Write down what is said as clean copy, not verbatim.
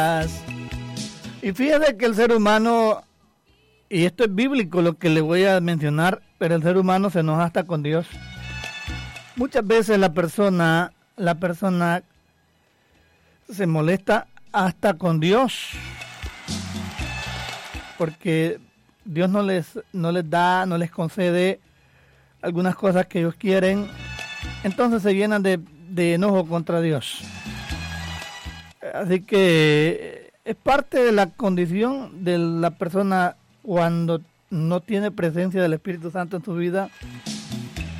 Y fíjate que el ser humano, y esto es bíblico lo que le voy a mencionar, pero el ser humano se enoja hasta con Dios. Muchas veces la persona se molesta hasta con Dios, porque Dios no les da, no les concede algunas cosas que ellos quieren, entonces se llenan de enojo contra Dios. Así que es parte de la condición de la persona cuando no tiene presencia del Espíritu Santo en su vida,